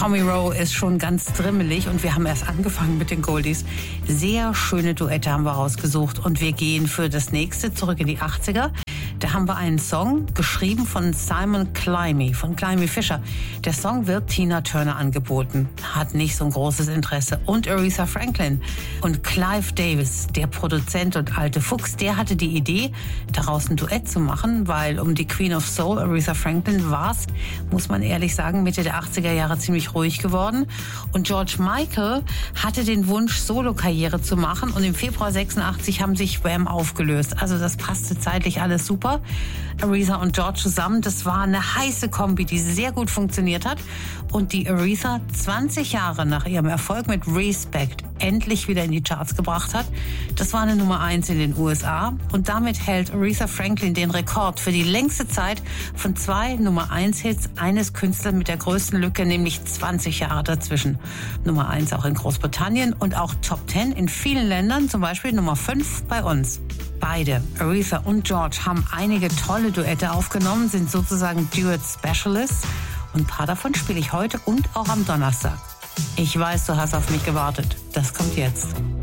Tommy Rowe ist schon ganz drimmelig und wir haben erst angefangen mit den Goldies. Sehr schöne Duette haben wir rausgesucht und wir gehen für das nächste zurück in die 80er. Da haben wir einen Song geschrieben von Simon Climie, von Climie Fisher. Der Song wird Tina Turner angeboten, hat nicht so ein großes Interesse. Und Aretha Franklin und Clive Davis, der Produzent und alte Fuchs, der hatte die Idee, daraus ein Duett zu machen, weil um die Queen of Soul, Aretha Franklin, war es, muss man ehrlich sagen, Mitte der 80er Jahre ziemlich ruhig geworden. Und George Michael hatte den Wunsch, Solo-Karriere zu machen und im Februar 86 haben sich Wham aufgelöst. Also das passte zeitlich alles super. Aretha und George zusammen, das war eine heiße Kombi, die sehr gut funktioniert hat und die Aretha 20 Jahre nach ihrem Erfolg mit Respect endlich wieder in die Charts gebracht hat. Das war eine Nummer 1 in den USA und damit hält Aretha Franklin den Rekord für die längste Zeit von 2 Nummer 1 Hits eines Künstlers mit der größten Lücke, nämlich 20 Jahre dazwischen. Nummer 1 auch in Großbritannien und auch Top 10 in vielen Ländern, zum Beispiel Nummer 5 bei uns. Beide, Aretha und George, haben einige tolle Duette aufgenommen, sind sozusagen Duet-Specialists und ein paar davon spiele ich heute und auch am Donnerstag. Ich weiß, du hast auf mich gewartet. Das kommt jetzt.